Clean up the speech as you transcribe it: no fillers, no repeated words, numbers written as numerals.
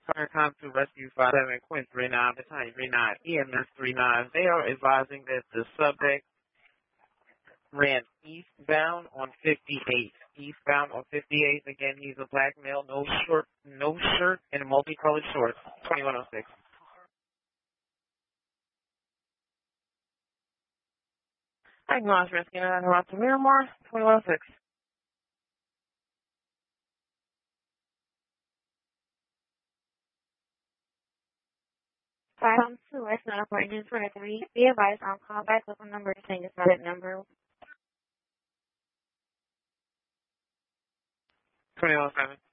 Firecom to Rescue 57, Quinn 39, Battalion 39, EMS 39. They are advising that the subject ran eastbound on 58. Eastbound on 58. Again, he's a black male, no shirt, and multicolored shorts. 2106. I acknowledge rescue and route to Miramar. 2106. 512 West Nile Apartments for 3. Be advised on callback with a number saying it's not that number. 2107.